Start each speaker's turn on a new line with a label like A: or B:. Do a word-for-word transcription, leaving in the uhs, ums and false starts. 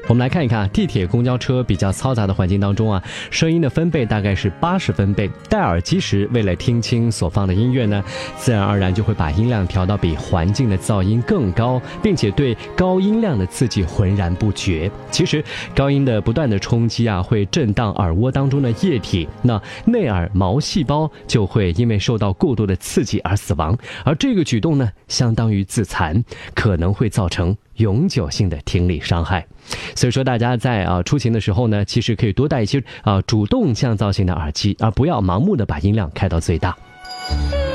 A: 我们来看一看地铁、公交车比较嘈杂的环境当中啊，声音的分贝大概是八十分贝。戴耳机时，为了听清所放的音乐呢，自然而然就会把音量调到比环境的噪音更高，并且对高音量的刺激浑然不觉。其实，高音的不断的冲击啊，会震荡耳蜗当中的液体，那内耳毛细胞就会因为受到过度的刺激而死亡。而这个举动呢，相当于自残，可能会造成永久性的听力伤害。所以说大家在啊出行的时候呢，其实可以多戴一些啊主动降噪型的耳机，而不要盲目的把音量开到最大。